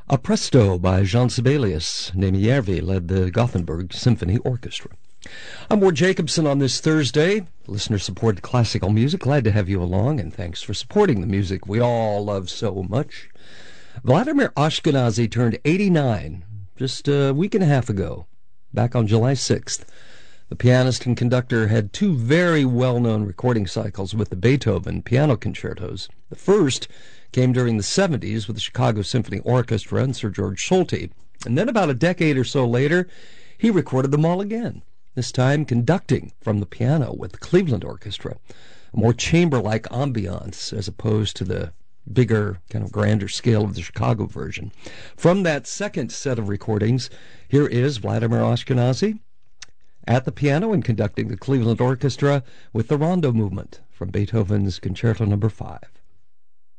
A Presto by Jean Sibelius. Nemi Järvi led the Gothenburg Symphony Orchestra. I'm Ward Jacobson on this Thursday. Listener-supported classical music. Glad to have you along, and thanks for supporting the music we all love so much. Vladimir Ashkenazy turned 89 just a week and a half ago, back on July 6th. The pianist and conductor had two very well-known recording cycles with the Beethoven piano concertos. The first came during the 70s with the Chicago Symphony Orchestra and Sir George Solti. And then about a decade or so later, he recorded them all again, this time conducting from the piano with the Cleveland Orchestra, a more chamber-like ambiance as opposed to the bigger, kind of grander scale of the Chicago version. From that second set of recordings, here is Vladimir Ashkenazy at the piano and conducting the Cleveland Orchestra with the Rondo Movement from Beethoven's Concerto No. 5.